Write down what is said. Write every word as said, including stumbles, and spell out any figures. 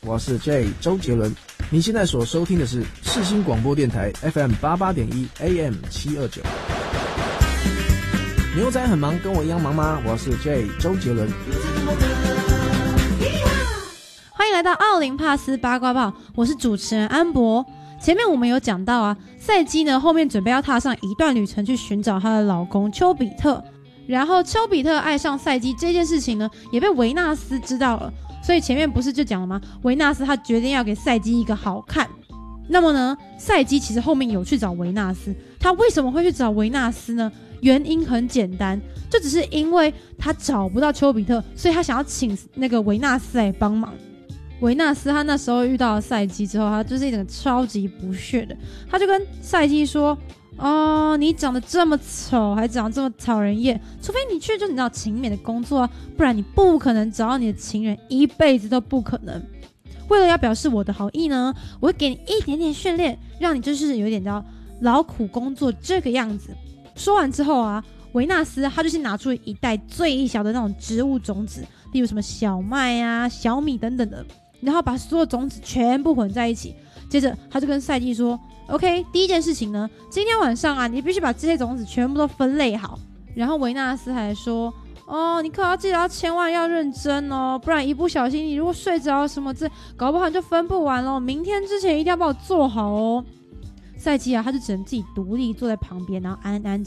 我是 J 周杰伦。你现在所收听的是世新广播电台 F M 八八点一 A M 七二九。牛仔很忙，跟我一样忙吗？我是 J 周杰伦。 欢迎来到奥林帕斯八卦报，我是主持人安博。前面我们有讲到啊，赛姬呢后面准备要踏上一段旅程去寻找她的老公丘比特，然后丘比特爱上赛姬这件事情呢也被维纳斯知道了，所以前面不是就讲了吗？维纳斯他决定要给赛姬一个好看。那么呢，赛姬其实后面有去找维纳斯，他为什么会去找维纳斯呢？原因很简单，就只是因为他找不到丘比特，所以他想要请那个维纳斯来帮忙。维纳斯他那时候遇到了赛姬之后，他就是一个超级不屑的，他就跟赛姬说：“哦，你长得这么丑，还长得这么讨人厌，除非你去就你知道勤勉的工作啊，不然你不可能找到你的情人，一辈子都不可能。为了要表示我的好意呢，我会给你一点点训练，让你就是有点叫劳苦工作这个样子。”说完之后啊，维纳斯他就是拿出一袋最小的那种植物种子，例如什么小麦啊、小米等等的，然后把所有种子全部混在一起。接着他就跟赛姬说 OK， 第一件事情呢，今天晚上啊，你必须把这些种子全部都分类好。然后维纳斯还说，哦，你可要记得要千万要认真哦，不然一不小心你如果睡着什么这搞不好你就分不完了，明天之前一定要帮我做好哦。赛姬啊，他就只能自己独立坐在旁边，然后安安